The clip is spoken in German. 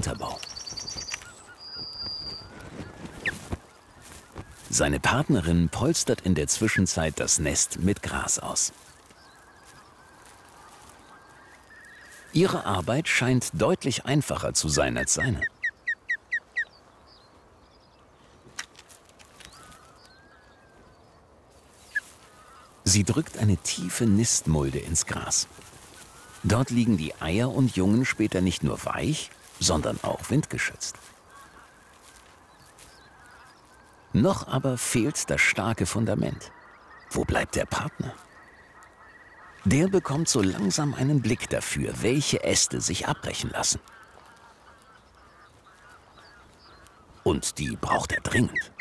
Unterbau. Seine Partnerin polstert in der Zwischenzeit das Nest mit Gras aus. Ihre Arbeit scheint deutlich einfacher zu sein als seine. Sie drückt eine tiefe Nistmulde ins Gras. Dort liegen die Eier und Jungen später nicht nur weich, sondern auch windgeschützt. Noch aber fehlt das starke Fundament. Wo bleibt der Partner? Der bekommt so langsam einen Blick dafür, welche Äste sich abbrechen lassen. Und die braucht er dringend.